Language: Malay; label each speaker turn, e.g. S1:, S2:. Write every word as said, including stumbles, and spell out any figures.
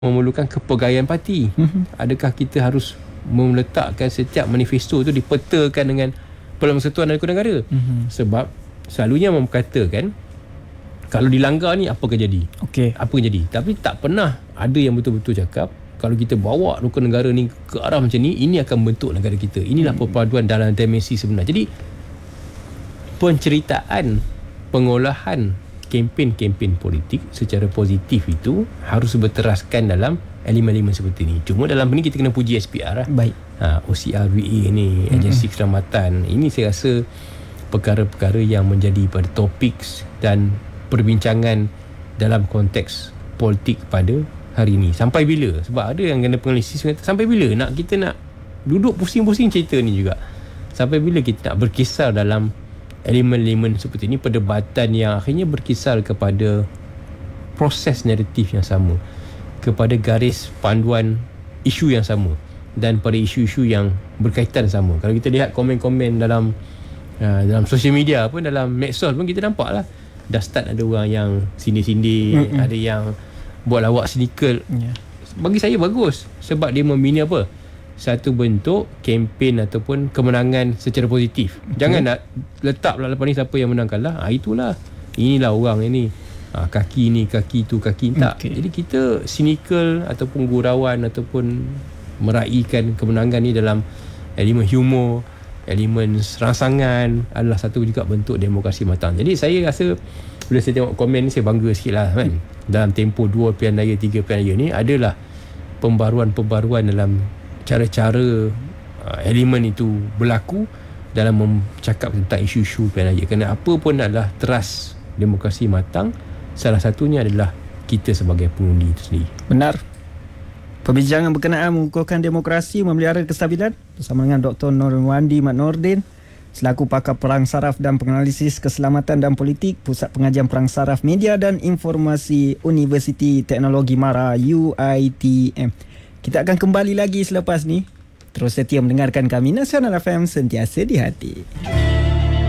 S1: memerlukan kepegawaian parti. Mm-hmm. Adakah kita harus meletakkan setiap manifesto tu dipetakan dengan Parlimen Persekutuan dan Rakyat Negara? Mm-hmm. Sebab selalunya orang mengatakan kalau dilanggar ni apa akan jadi?
S2: Okey.
S1: Apa akan jadi? Tapi tak pernah ada yang betul-betul cakap kalau kita bawa rukun negara ni ke arah macam ni, ini akan bentuk negara kita. Inilah mm-hmm. perpaduan dalam dimensi sebenar. Jadi penceritaan pengolahan kempen-kempen politik secara positif itu harus berteraskan dalam elemen-elemen seperti ini. Cuma dalam ini kita kena puji S P R lah.
S2: Baik.
S1: Ha, O C R V A ni, Agensi mm-hmm. Keselamatan. Ini saya rasa perkara-perkara yang menjadi pada topik dan perbincangan dalam konteks politik pada hari ini. Sampai bila? Sebab ada yang kena penganalisis kata, sampai bila nak kita nak duduk pusing-pusing cerita ni juga? Sampai bila kita nak berkisar dalam elemen-elemen seperti ini, perdebatan yang akhirnya berkisar kepada proses naratif yang sama, kepada garis panduan isu yang sama dan pada isu-isu yang berkaitan sama. Kalau kita lihat komen-komen dalam uh, dalam social media pun, dalam medsos pun, kita nampak lah dah start ada orang yang sindir-sindir, mm-hmm. ada yang buat lawak sinikal. Yeah. Bagi saya bagus sebab dia membina apa? Satu bentuk kempen ataupun kemenangan secara positif. Okay. Jangan nak letak pula lepas ni siapa yang menang kalah. Ha, itulah. Inilah orang ini. Ha, kaki ni, kaki tu, kaki tak. Okay. Jadi kita cynical ataupun gurauan ataupun meraihkan kemenangan ni dalam elemen humor, elemen rangsangan adalah satu juga bentuk demokrasi matang. Jadi saya rasa bila saya tengok komen ni, saya bangga sikit lah kan. Dalam tempoh dua pilihan raya, tiga pilihan raya ni adalah pembaruan-pembaruan dalam cara-cara uh, elemen itu berlaku dalam mencakap tentang isu-isu pilihan raya. Kerana apa pun adalah teras demokrasi matang, salah satunya adalah kita sebagai pengundi itu sendiri.
S2: Benar. Perbincangan berkenaan mengukuhkan demokrasi, memelihara kestabilan bersama dengan Doktor Nurwandi Mat Nordin selaku pakar perang saraf dan penganalisis keselamatan dan politik, Pusat Pengajian Perang Saraf Media dan Informasi Universiti Teknologi Mara U I T M. Kita akan kembali lagi selepas ni. Terus setia mendengarkan kami, Nasional F M, sentiasa di hati.